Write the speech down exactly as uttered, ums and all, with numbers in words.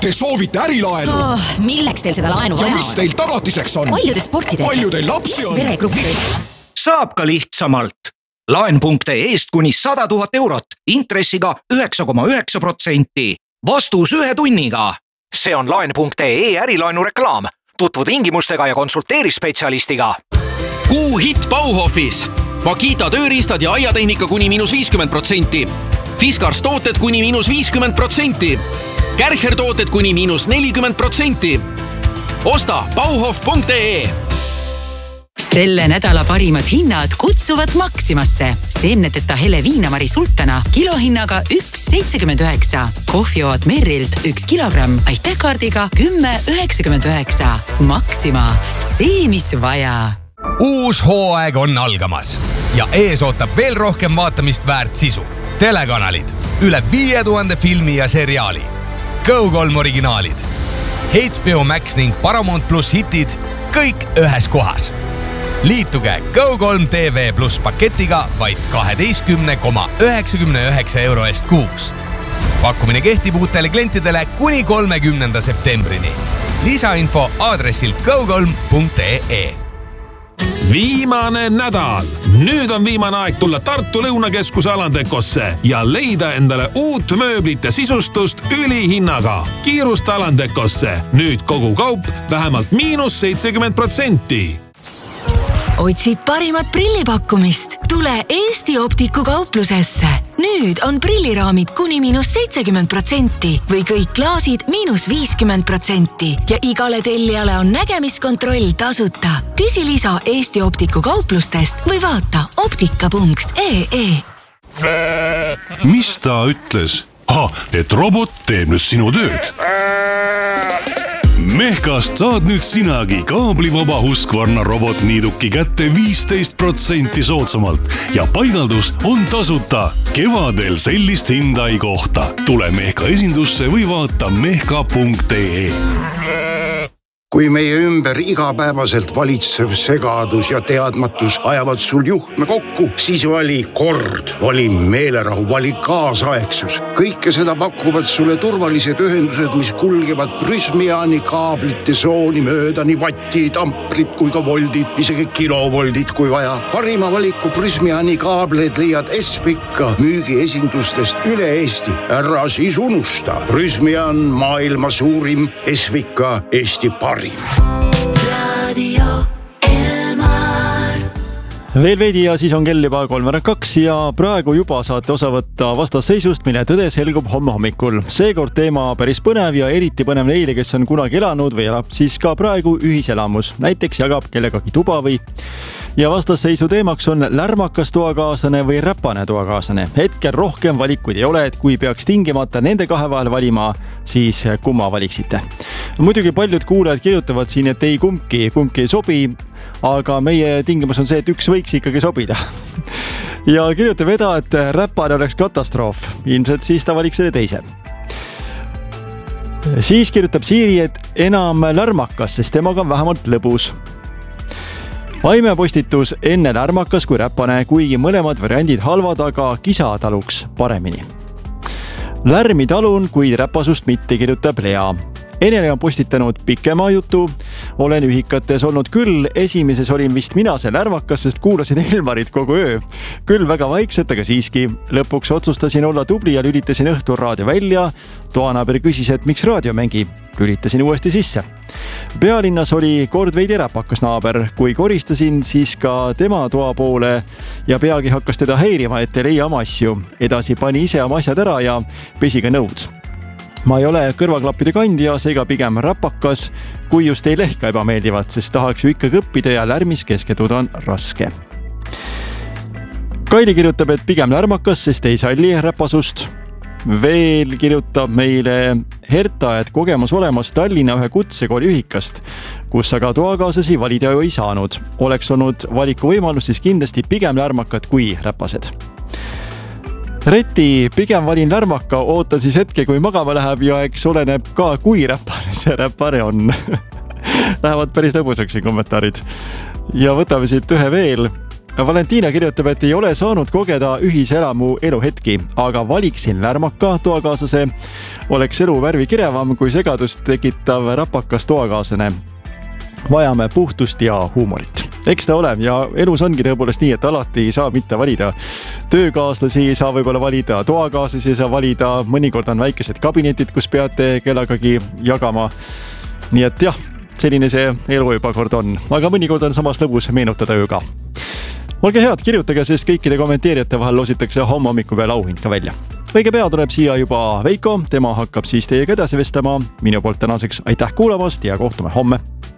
Te soovite ärilaenu? Oh, milleks teil seda laenu vaja on? Ja mis teil tagatiseks on? Palju te sporti teete? Palju teil lapsi on? Veregruppi. Saab ka lihtsamalt. Laen.ee eest kuni sada tuhat eurot, intressiga üheksa koma üheksa protsenti. Vastus ühe tunniga. See on Laen.ee ärilaenu reklaam. Tutvu tingimustega ja konsulteeri spetsialistiga. Kuu hit Bauhofis. Makita tööriistad ja aiatehnika kuni miinus viiskümmend protsenti. Fiskars tooted kuni miinus viiskümmend protsenti. Kärcher tooted kuni miinus nelikümmend protsenti. Osta bauhof punkt ee. Selle nädala parimad hinnad kutsuvad Maximasse. Seemneteta hele viinamari sultana kilohinnaga üks seitsekümmend üheksa. Kohvioad Merrilt üks kilogramm aitähkaardiga kümme üheksakümmend üheksa. Maxima. See, mis vaja. Uus hooaeg on algamas ja ees ootab veel rohkem vaatamist väärt sisu. Telekanalid, üle viie tuhande filmi ja seriaali. Go kolm originaalid. H B O Max ning Paramount Plus hitid kõik ühes kohas. Liituge Go kolm T V Plus paketiga vaid kaheteistkümne koma üheksakümne üheksa euro eest kuus. Pakkumine kehtib uutele klientidele kuni kolmekümnenda septembrini. Lisainfo aadressil go kolm punkt ee. Viimane nädal. Nüüd on viimane aeg tulla Tartu Lõunakeskuse Alandekosse ja leida endale uut mööblite sisustust ülihinnaga. Kiirusta Alandekosse. Nüüd kogu kaup vähemalt miinus seitsekümmend protsenti. Otsid parimat prillipakkumist? Tule Eesti Optiku kauplusesse. Nüüd on prilliraamid kuni miinus seitsekümmend protsenti või kõik klaasid miinus viiskümmend protsenti ja igale tellijale on nägemiskontroll tasuta. Küsi lisa Eesti Optiku kauplustest või vaata optika punkt ee. Mis ta ütles? Ha, et robot teeb nüüd sinu tööd. Mehkast saad nüüd sinagi kaablivaba Husqvarna robotniiduki kätte viisteist protsenti soodsamalt ja paigaldus on tasuta. Kevadel sellist hinda ei kohta. Tule Mehka esindusse või vaata mehka punkt ee. Kui meie ümber igapäevaselt valitsev segadus ja teadmatus ajavad sul juhtme kokku, siis vali kord, vali meelerahu, vali kaasaegsus. Kõike seda pakuvad sulle turvalised ühendused, mis kulgevad Prysmiani kaablite sooni mööda, nii vattid, amprid kui ka voldid, isegi kilovoldid kui vaja. Parima valiku Prysmiani kaableid leiad Espika müügiesindustest üle Eesti. Ära siis unusta. Prysmian maailma suurim, Espika Eesti parim. Radio Elmar. Veel veidi ja siis on kell juba kolmveerand kaks ja praegu juba saate osa võtta vastasseisust, mille tõde selgub homme hommikul. Seekord teema päris põnev ja eriti põnev neile, kes on kunagi elanud või elab siis ka praegu ühiselamus. Näiteks jagab kellegagi tuba või ja vastasseisu teemaks on lärmakas toakaaslane või räpane toakaaslane. Hetkel rohkem valikuid ei ole, et kui peaks tingimata nende kahe vahel valima, siis kumma valiksite. Muidugi paljud kuulajad kirjutavad siin, et ei kumbki, kumbki ei sobi, aga meie tingimus on see, et üks võiks ikkagi sobida. Ja kirjutab eda, et räpane oleks katastroof. Ilmselt siis ta valiks selle teise. Siis kirjutab Siiri, et enam lärmakas, sest temaga on vähemalt lõbus. Aime postitus enne lärmakas kui räpane, kuigi mõlemad variandid halvad, aga kisa taluks paremini. Lärmi talun, kuid räpasust mitte, kirjutab Lea. Enele on postitanud pikema jutu. Olen ühikates olnud küll, esimeses olin vist mina see lärmakas, sest kuulasin Elmarit kogu öö. Küll väga vaikselt, aga siiski. Lõpuks otsustasin olla tubli ja lülitasin õhtul raadio välja. Toanaaber küsis, et miks raadio mängib. Lülitasin uuesti sisse. Pealinnas oli kord veidi räpakas naaber. Kui koristasin, siis ka tema toa poole ja peagi hakkas teda häirima, et ei leia oma asju. Edasi pani ise oma asjad ära ja pesi ka nõud. Ma ei ole kõrvaklappide kandja, seega pigem räpakas, kui just ei lehka ebameeldivat, sest tahaks ju ikkagi õppida ja lärmis kesketuda on raske. Kaili kirjutab, et pigem lärmakas, sest ei salli räpasust. Veel kirjutab meile Herta, et kogemus olemas Tallinna ühe kutsekooli ühikast, kus aga toakaaslasi valida ju ei saanud. Oleks olnud valiku võimalus, siis kindlasti pigem lärmakad kui räpased. Reti, pigem valin lärmaka, ootan siis hetke, kui magama läheb ja eks oleneb ka, kui räpane see räpane on. Lähevad päris lõbusaks siin kommentaarid. Ja võtame siit ühe veel. Valentina kirjutab, et ei ole saanud kogeda ühiselamu eluhetki, aga valiksin lärmaka toakaaslase. Oleks elu värvi kirevam kui segadust tekitav rapakas toakaaslane. Vajame puhtust ja huumorit. Eks ta ole ja elus ongi tõepoolest nii, et alati ei saa mitte valida. Töökaaslasi ei saa võib-olla valida, toakaaslasi ei saa valida, mõnikord on väikesed kabinetid, kus peate kellegagi jagama. Nii et jah, selline see elu juba kord on, aga mõnikord on samas lõbus meenutada ju ka. Olge head, kirjutage, sest kõikide kommenteerijate vahel loositakse homme hommiku peal auhind ka välja. Õige pea tuleb siia juba Veiko, tema hakkab siis teiega edasi vestlema. Minu poolt tänaseks aitäh kuulamast ja kohtume homme.